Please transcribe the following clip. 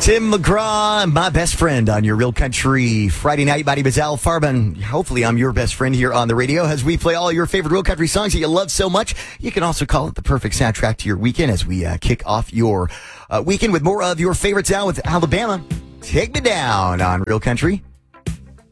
Tim McGraw, my best friend on your Real Country Friday night. My name is Al Farben. Hopefully I'm your best friend here on the radio as we play all your favorite Real Country songs that you love so much. You can also call it the perfect soundtrack to your weekend as we kick off your weekend with more of your favorites now with Alabama. Take me down on Real Country